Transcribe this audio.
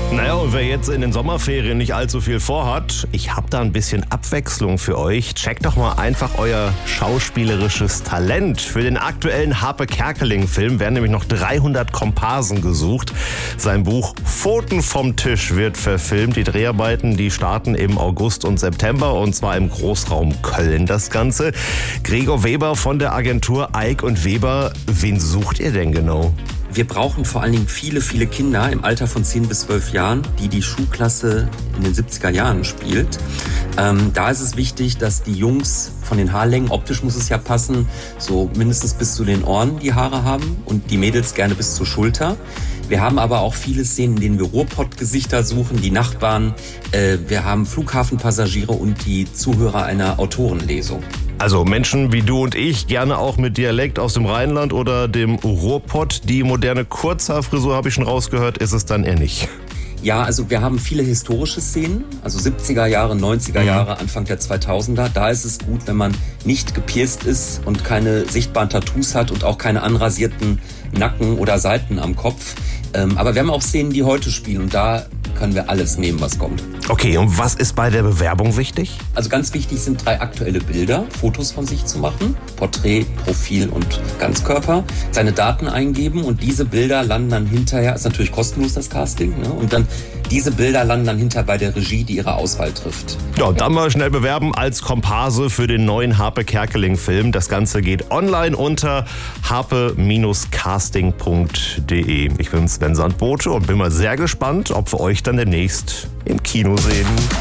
Naja, und wer jetzt in den Sommerferien nicht allzu viel vorhat, ich habe da ein bisschen Abwechslung für euch. Checkt doch mal einfach euer schauspielerisches Talent. Für den aktuellen Harpe Kerkeling-Film werden nämlich noch 300 Komparsen gesucht. Sein Buch Pfoten vom Tisch wird verfilmt. Die Dreharbeiten, die starten im August und September und zwar im Großraum Köln das Ganze. Gregor Weber von der Agentur Eick und Weber. Wen sucht ihr denn genau? Wir brauchen vor allen Dingen viele, viele Kinder im Alter von 10 bis 12 Jahren, die Schulklasse in den 70er Jahren spielt. Da ist es wichtig, dass die Jungs von den Haarlängen, optisch muss es ja passen, so mindestens bis zu den Ohren die Haare haben und die Mädels gerne bis zur Schulter. Wir haben aber auch viele Szenen, in denen wir Ruhrpott-Gesichter suchen, die Nachbarn. Wir haben Flughafenpassagiere und die Zuhörer einer Autorenlesung. Also Menschen wie du und ich, gerne auch mit Dialekt aus dem Rheinland oder dem Ruhrpott. Die moderne Kurzhaarfrisur, habe ich schon rausgehört, ist es dann eher nicht. Ja, also wir haben viele historische Szenen, also 70er Jahre, 90er Jahre, Anfang der 2000er. Da ist es gut, wenn man nicht gepierst ist und keine sichtbaren Tattoos hat und auch keine anrasierten Nacken oder Seiten am Kopf. Aber wir haben auch Szenen, die heute spielen und da können wir alles nehmen, was kommt. Okay, und was ist bei der Bewerbung wichtig? Also ganz wichtig sind 3 aktuelle Bilder, Fotos von sich zu machen, Porträt, Profil und Ganzkörper, seine Daten eingeben und diese Bilder landen dann hinterher, ist natürlich kostenlos das Casting, ne? Und dann diese Bilder landen dann hinterher bei der Regie, die ihre Auswahl trifft. Ja, und dann mal schnell bewerben als Komparse für den neuen Harpe Kerkeling-Film. Das Ganze geht online unter harpe-casting.de. Ich bin Sven Sandbote und bin mal sehr gespannt, ob wir euch dann demnächst im Kino sehen.